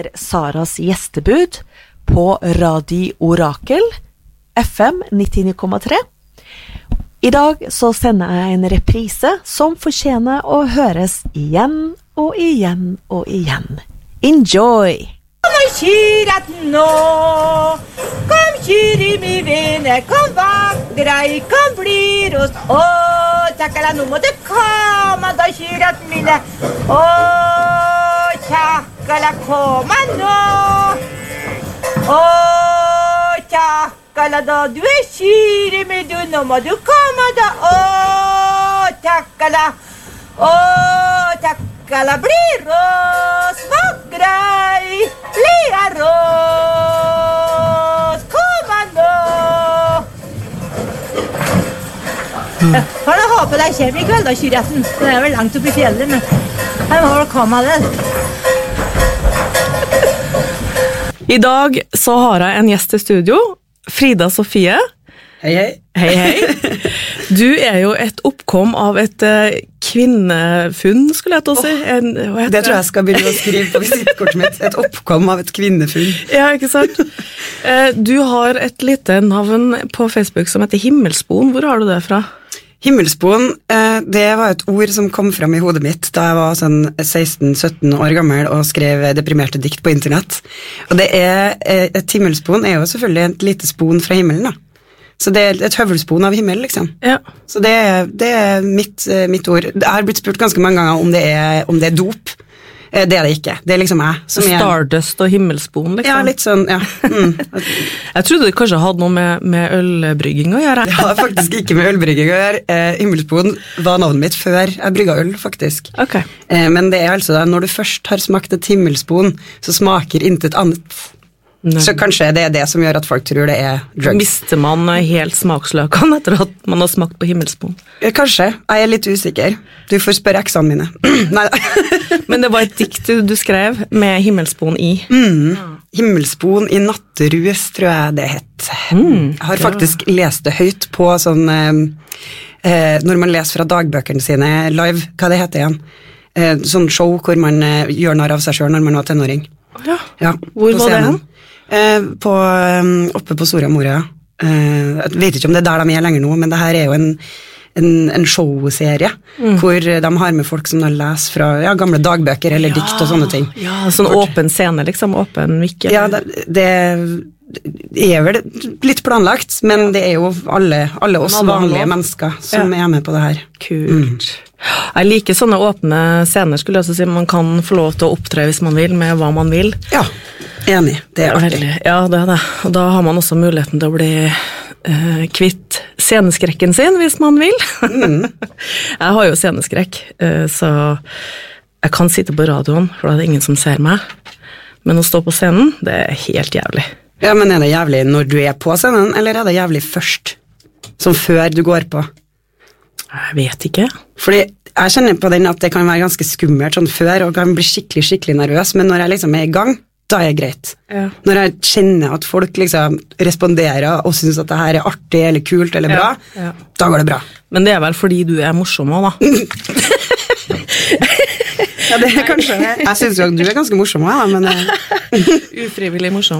hører Saras gjestebud på Radio Orakel, FM 99,3. I dag så sender jeg en reprise som fortjener å høres igjen og igjen og igjen. Enjoy! Kom kyrat nå, kom kyri mi vene, kom vakgrei, kom blir oss. Takkala, nå må du komme da kyrat mine. Takkala, komme nå. Takkala da, du kyri mi du, nå må du komme da. Takkala, takkala, blir oss vakgrei, blir oss, kom nå. Får du håpe deg kommer I kveld da, kyrretten. Det vel langt opp I fjellet, men jeg må vel komme av det. I dag så har jeg en gjest I studio, Frida Sofie. Hei, hei. Hei, hei. Du jo et oppkom av et kvinnefunn, skulle jeg til å si. Det tror jeg skal begynne å skrive på visittkortet mitt. Et oppkom av et kvinnefunn. Ja, ikke sant? Du har et lite navn på Facebook som heter Himmelsboen. Hvor har du det fra? Himmelsboen, det var et ord som kom frem I hodet mitt da jeg var sånn 16-17 år gammel og skrev deprimerte dikt på internett. Og det et himmelsboen jo selvfølgelig et lite spon fra himmelen da. Så det et høvelspon av himmel, liksom. Ja. Så det mitt ord. Jeg har blitt spurt ganske mange ganger om det dop. Det det ikke. Det liksom jeg. Som Stardust og himmelsboen, liksom. Ja, litt sånn, ja. Jeg trodde det kanskje hadde noe med ølbrygging å gjøre. Det har faktisk ikke med ølbrygging å gjøre. Himmelsboen var navnet mitt før jeg brygget øl, faktisk. Ok. Men det altså da, når du først har smakt et himmelsboen, så smaker intet annet. Nei. Så kanskje det det som gjør at folk tror det drugs. Mister man helt smaksløkene etter at man har smakt på himmelsboen? Kanskje, jeg litt usikker. Du får spørre eksene mine. Neida. Men det var et dikt du skrev med himmelsboen I. Himmelsboen I natterus, tror jeg det het. Jeg har faktisk lest det høyt på sånn, når man leser fra dagbøkene sine live, hva det heter igjen? Sånn show hvor man gjør narr av seg selv når man var tenåring. Ja, hvor var det hen? Oppe på Soria Moria. Jeg vet ikke om det der de lenger nå, men det her jo en showserie, hvor de har med folk som leser fra gamle dagbøker eller dikt og sånne ting. Ja, sånn åpen scene, liksom, åpen mikke. Ja, det vel litt planlagt, men det jo alle oss vanlige mennesker som med på det her. Kult. Jeg liker sånne åpne scener, skulle jeg også si. Man kan få lov til å opptre hvis man vil, med hva man vil. Ja, enig. Det artig. Ja, det det. Og da har man også muligheten til å bli kvitt sceneskrekken sin, hvis man vil. Jeg har jo sceneskrekk, så jeg kan sitte på radioen, for da det ingen som ser meg. Men å stå på scenen, det helt jævlig. Ja, men det jævlig når du på scenen, eller det jævlig først? Som før du går på? Jeg vet ikke. Fordi jeg kjenner på den at det kan være ganske skummelt sånn før, og kan bli skikkelig nervøs, men når jeg liksom I gang, da det greit. Ja. Når jeg kjenner at folk liksom responderer og synes at det her artig, eller kult, eller bra, da går det bra. Men det vel fordi du morsom også, da. Ja, det kanskje. Jeg synes jo at du ganske morsom også, da, men... Ufrivillig morsom.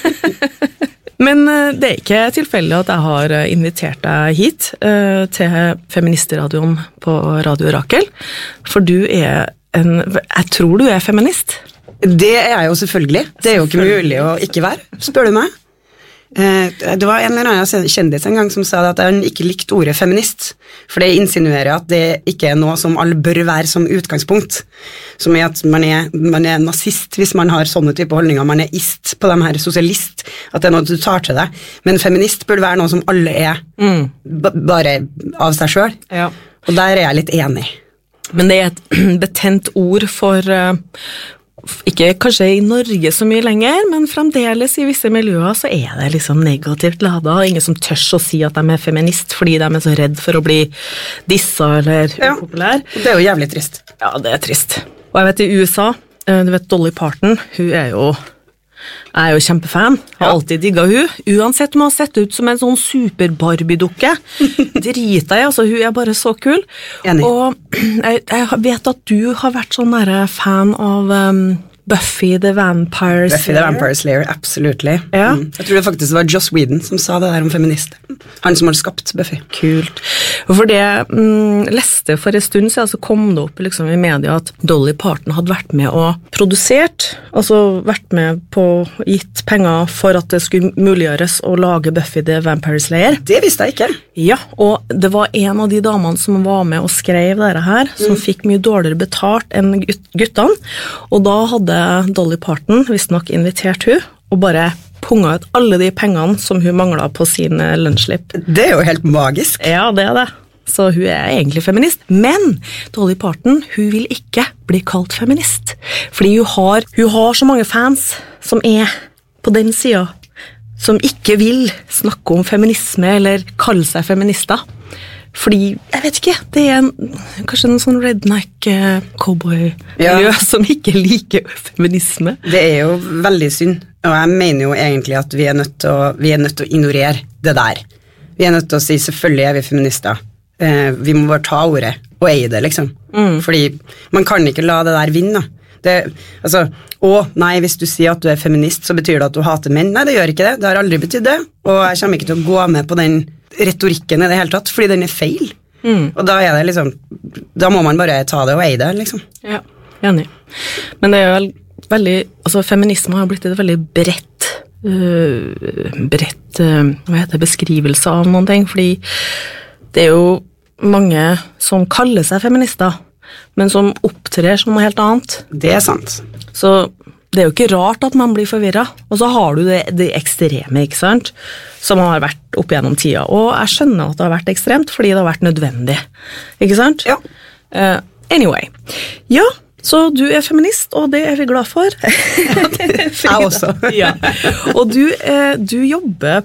Men det ikke tilfeldig at jeg har invitert deg hit til Feministradioen på Radio Orakel, for du jeg tror du feminist. Det jeg jo selvfølgelig. Det jo ikke mulig å ikke være, spør du meg. Det var en eller annen kjendis en gang som sa at han ikke likte ordet feminist, for det insinuerer at det ikke noe som alle bør være som utgangspunkt, som at man nazist hvis man har sånne type holdninger, man ist på dem her, sosialist, at det noe du tar til deg, men feminist burde være noe som alle bare av seg selv, og der jeg litt enig. Men det et betent ord for ikke kanskje I Norge så mye lenger, men fremdeles I visse miljøer så det liksom negativt ladet. Ingen som tørs å si at de feminist, fordi de så redd for å bli dissa eller upopulær. Det jo jævlig trist. Ja, det trist. Og jeg vet I USA, du vet Dolly Parton, hun jeg jo kjempefan, har alltid digget hun, uansett om hun har sett ut som en sånn super-Barbie-dukke, driter jeg, altså hun bare så kul. Enig. Og jeg vet at du har vært sånn nære fan av Buffy the Vampire Slayer. Buffy the Vampire Slayer, absolutely. Ja. Jeg tror det faktisk var Joss Whedon som sa det der om feminister. Han som har skapt Buffy. Kult. Og for det leste for en stund siden, så kom det opp liksom i media at Dolly Parton hadde vært med og produsert, altså vært med på gitt penger for at det skulle muliggjøres å lage Buffy the Vampire Slayer. Det visste jeg ikke. Ja, og det var en av de damene som var med og skrev dette her, som fikk mye dårligere betalt enn guttene, og da hadde Dolly Parton visst nok invitert hun, og bare punga ut alle de pengene som hun manglet på sin lønnsslipp. Det er jo helt magisk. Ja, det er det. Så hun er egentlig feminist. Men Dolly Parton, hun vil ikke bli kalt feminist. Fordi hun har så mange fans som er på den siden, som ikke vil snakke om feminisme eller kalle seg feminister. Fordi, jeg vet ikke, det er kanskje en sånn redneck cowboy-miljø som ikke liker feminisme. Det er jo veldig synd, og jeg mener jo egentlig at vi er nødt til å ignorere det der. Vi er nødt til å si, selvfølgelig er vi feminister. Vi må bare ta ordet og eie det, liksom. Fordi man kan ikke la det der vinne. Nei, hvis du sier at du er feminist, så betyr det at du hater menn. Nei, det gjør ikke det. Det har aldri betydd det, og jeg kommer ikke til å gå med på den retorikken i det hele tatt, fordi den er feil. Og da er det liksom, da må man bare ta det og eie det, liksom. Ja, enig. Men det er jo veldig, altså feminisme har blitt et veldig bredt beskrivelse av noen ting, fordi det er jo mange som kaller seg feminister, men som opptrer som noe helt annet. Det er sant. Så det er jo ikke rart at man blir forvirret. Og så har du det ekstreme, ikke sant? Som har vært opp gjennom tida. Og jeg skjønner at det har vært ekstremt, fordi det har vært nødvendig. Ikke sant? Ja. Anyway. Ja, så du er feminist, og det er vi glad for. Jeg også. Ja. Og du jobber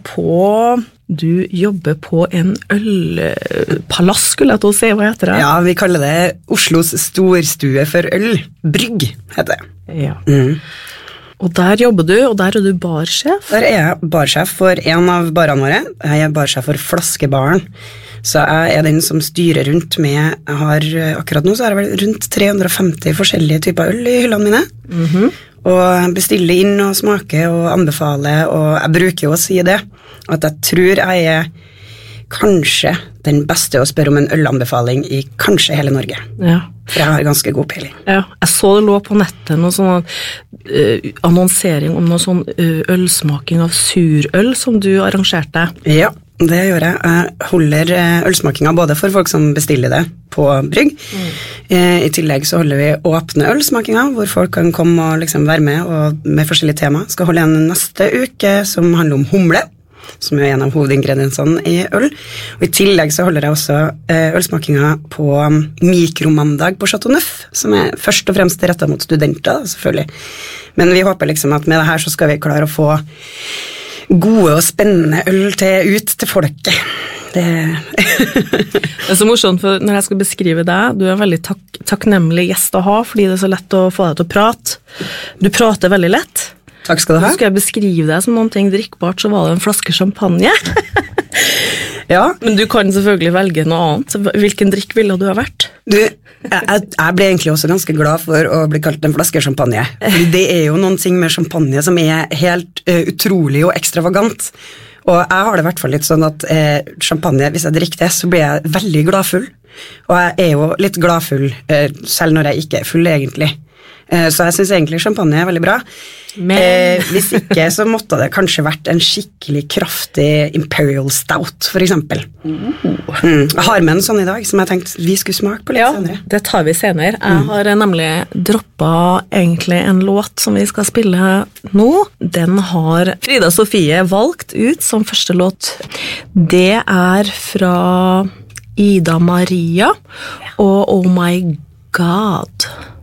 på en ølpalass, skulle jeg til å si, hva heter det? Ja, vi kaller det Oslos storstue for øl. Brygg, heter det. Ja. Og der jobber du, og der er du barsjef? Der er jeg barsjef for en av barene våre. Jeg er barsjef for Flaskebaren. Så jeg er den som styrer rundt med, akkurat nå så er det vel rundt 350 forskjellige typer øl i hyllene mine. Og bestiller inn og smaker og anbefaler, og jeg bruker jo å si det, at jeg tror jeg er kanskje den beste å spørre om en ølanbefaling i kanskje hele Norge. Ja. For jeg har ganske god peiling. Ja, jeg så det lå på nettet noen sånn annonsering om noen sånn ølsmaking av surøl som du arrangerte. Ja, det gjør jeg. Jeg holder ølsmakinga både for folk som bestiller det på brygg. I tillegg så holder vi åpne ølsmakinga, hvor folk kan komme og liksom være med og med forskjellige tema. Skal holde en neste uke som handler om humle, som er en av hovedingrediensene i øl. Og i tillegg så holder jeg også ølsmakinga på mikromandag på Chateau Neuf, som er først og fremst rettet mot studenter, selvfølgelig. Men vi håper liksom at med det her så skal vi klare å få gode og spennende øl ut til folket. Det er så morsomt, for når jeg skal beskrive deg, du er en veldig takknemlig gjest å ha, fordi det er så lett å få deg til å prate. Du prater veldig lett. Takk skal du ha. Så skal jeg beskrive deg som noen ting drikkbart, så var det en flaske champagne. Ja. Men du kan selvfølgelig velge noe annet. Hvilken drikk ville du ha vært? Jeg ble egentlig også ganske glad for å bli kalt en flaske champagne. Fordi det er jo noen ting med champagne som er helt utrolig og ekstravagant. Og jeg har det i hvert fall litt sånn at champagne, hvis jeg drikker det, så blir jeg veldig gladfull. Og jeg er jo litt gladfull, selv når jeg ikke er full egentlig. Så jeg synes egentlig champagne er veldig bra. Men hvis ikke så måtte det kanskje vært en skikkelig kraftig Imperial Stout, for eksempel. Jeg har med en sånn i dag som jeg tenkte vi skulle smake på litt senere. Det tar vi senere. Jeg har nemlig droppet egentlig en låt som vi skal spille nå. Den har Frida Sofie valgt ut som første låt. Det er fra Ida Maria og Oh My God.